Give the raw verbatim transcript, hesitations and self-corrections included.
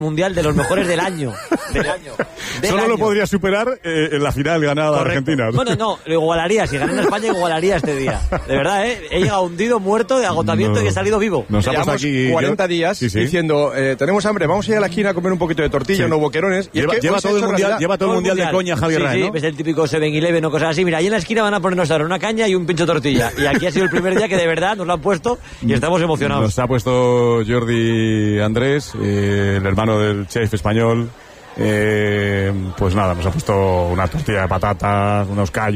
mundial de los mejores del año. Del año. Del Solo año. lo podría superar eh, en la final ganada Correcto. Argentina. Bueno, no, lo igualaría. Si ganara España, igualaría este día. De verdad, ¿eh? He llegado hundido, muerto, de agotamiento No. y he salido vivo. Nos ha puesto Llevamos aquí cuarenta yo- días sí, sí. diciendo, eh, tenemos hambre, vamos a ir a la esquina a comer un poquito de tortilla, Sí. unos boquerones. Y Lleva, es que lleva hoy se ha todo el hecho mundial, realidad. lleva todo el mundial de coña Javier Sí, Ray, sí, ¿no? es el típico seven eleven o cosas así. Mira, ahí en la esquina van a ponernos ahora una caña y un pincho tortilla. Y aquí ha sido el primer día que de verdad nos lo han puesto y estamos emocionados. Nos ha puesto Jordi Andrés, eh, el hermano del chef español. Eh, pues nada, nos ha puesto una tortilla de patatas, unos callos.